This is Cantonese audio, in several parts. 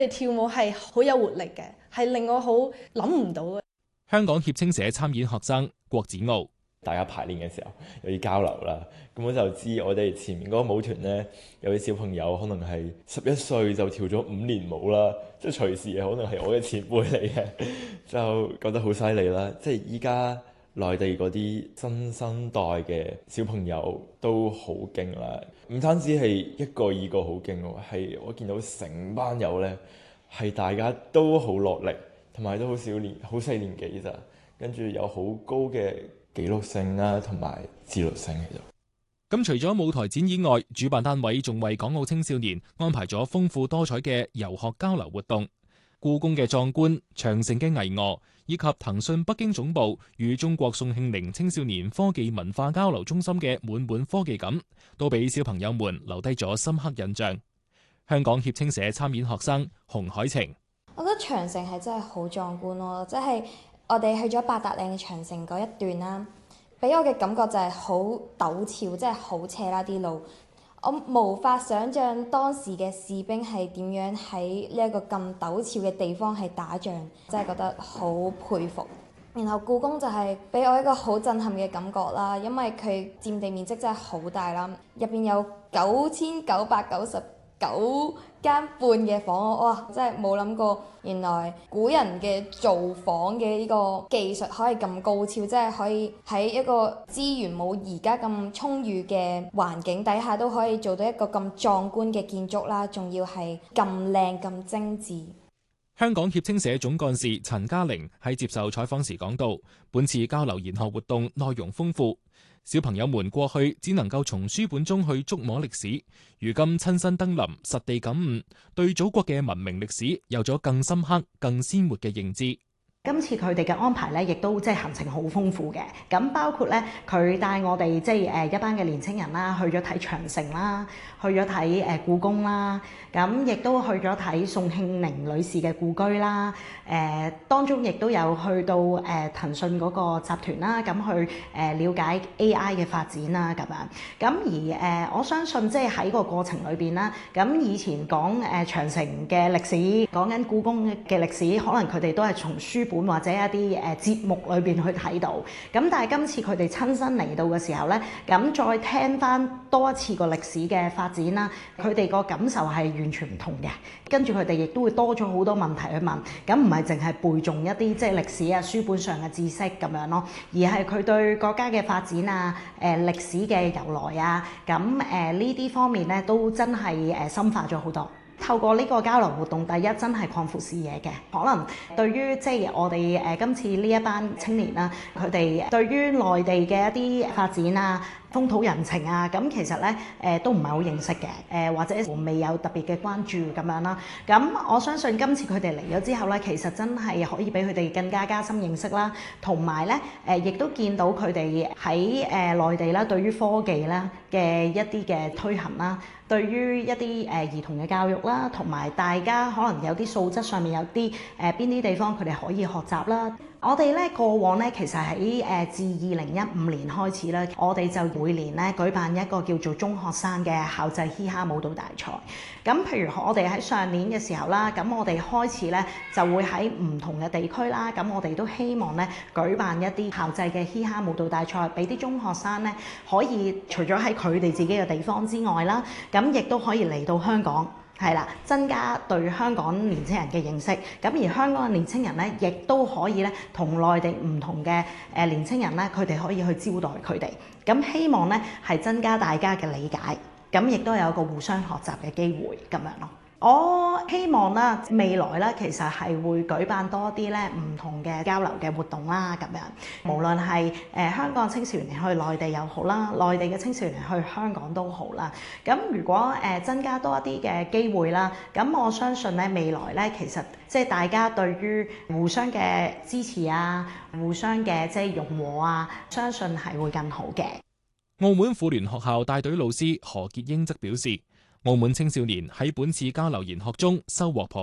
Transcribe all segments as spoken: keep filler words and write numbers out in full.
跳舞係好有活力嘅，係令我好諗唔到嘅。 香港協青社參演學生郭子傲， 大家排練嘅時候有啲交流啦，咁我就知我哋前面嗰個舞團呢，有啲小朋友可能係十一歲就跳咗五年舞啦，即係隨時可能係我嘅前輩嚟嘅，就覺得好犀利啦。即係依家內地嗰啲新生代嘅小朋友都好勁啦，唔單止係一個二個好勁喎，係我見到成班友呢，係大家都好落力，同埋都好少年好細年紀咋，跟住有好高嘅紀錄性啦，同埋自律性喺度。 咁除咗舞台展以外，主辦單位仲為港澳青少年安排咗豐富多彩嘅遊學交流活動。故宮嘅壯觀、長城嘅巍峨，以及騰訊北京總部與中國宋慶齡青少年科技文化交流中心嘅滿滿科技感，都俾小朋友們留低咗深刻印象。香港協青社參演學生洪海晴， 我覺得長城係真係好壯觀咯，即係我哋去咗八達嶺嘅長城嗰一段啦，俾我嘅感覺就係好陡峭，即係好斜啦啲路。我無法想像當時嘅士兵係點樣喺呢一個咁陡峭嘅地方係打仗，真係覺得好佩服。然後故宮就係俾我一個好震撼嘅感覺啦，因為佢佔地面積真係好大啦，入邊有九千九百九十九間半嘅房，哇！真係冇諗過，原來古人嘅造房嘅呢個技術可以咁高超，即係可以喺一個資源冇而家咁充裕嘅環境底下，都可以做到一個咁壯觀嘅建築啦，仲要係咁靚咁精緻。 香港協青社總幹事陳嘉玲喺接受採訪時講到，本次交流研學活動內容豐富，小朋友們過去只能夠從書本中去觸摸歷史，如今親身登臨，實地感悟，對祖國嘅文明歷史有咗更深刻、更鮮活嘅認知。 今次佢哋嘅安排咧，亦都即係行程好豐富嘅。咁包括咧，佢帶我哋即係誒一班嘅年青人啦，去咗睇長城啦，去咗睇誒故宮啦，咁亦都去咗睇宋慶齡女士嘅故居啦。誒當中亦都有去到誒騰訊嗰個集團啦，咁去誒了解 A I 嘅發展啦咁樣。咁而誒我相信即係喺個過程裏邊啦，咁以前講誒長城嘅歷史，講緊故宮嘅歷史，可能佢哋都係從書本或者一啲誒節目裏邊去睇到，咁但係今次佢哋親身嚟到嘅時候咧，咁再聽翻多一次個歷史嘅發展啦，佢哋個感受係完全唔同嘅。跟住佢哋亦都會多咗好多問題去問，咁唔係淨係背誦一啲即係歷史啊書本上嘅知識咁樣咯，而係佢對國家嘅發展啊、誒歷史嘅由來啊，咁誒呢啲方面咧都真係誒深化咗好多。透過呢個交流活動，第一真係擴闊視野嘅，可能對於即係我哋誒今次呢一班青年啦，佢哋對於內地嘅一啲發展啊、風土人情啊，咁其實咧誒都唔係好認識嘅，誒或者未有特別嘅關注咁樣啦。咁我相信今次佢哋嚟咗之後咧，其實真係可以俾佢哋更加加深認識啦，同埋咧誒亦都見到佢哋喺誒內地啦，對於科技啦嘅一啲嘅推行啦，對於一啲誒兒童嘅教育啦，同埋大家可能有啲素質上面有啲誒邊啲地方佢哋可以學習啦。我哋咧過往咧其實喺誒自二零一五年開始咧，我哋就每年咧舉辦一個叫做中學生嘅校際嘻哈舞蹈大賽。咁譬如我哋喺上年嘅時候啦，咁我哋開始咧就會喺唔同嘅地區啦，咁我哋都希望咧舉辦一啲校際嘅嘻哈舞蹈大賽，俾啲中學生咧可以除咗喺佢哋自己嘅地方之外啦，咁亦都可以嚟到香港。係啦，增加對香港年青人嘅認識，咁而香港嘅年青人咧，亦都可以咧同內地唔同嘅誒年青人咧，佢哋可以去招待佢哋，咁希望咧係增加大家嘅理解，咁亦都有一個互相學習嘅機會咁樣咯。我希望啦，未來咧其實係會舉辦多啲咧唔同嘅交流嘅活動啦，咁樣無論係誒、呃、香港青少年去內地又好啦，內地嘅青少年去香港都好啦。咁如果誒、呃、增加多一啲嘅機會啦，咁我相信咧未來咧其實即係大家對於互相嘅支持啊，互相嘅即係融和啊，相信係會更好嘅。 澳門婦聯學校帶隊老師何潔英則表示，澳門青少年喺本次交流研學中收穫頗豐。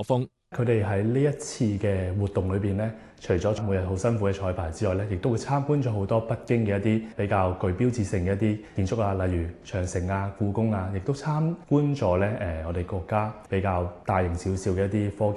佢哋喺呢一次嘅活動裏邊咧，除咗每日好辛苦嘅彩排之外咧，亦都會參觀咗好多北京嘅一啲比較具標誌性嘅一啲建築啊，例如長城啊、故宮啊，亦都參觀咗咧誒我哋國家比較大型少少嘅一啲科技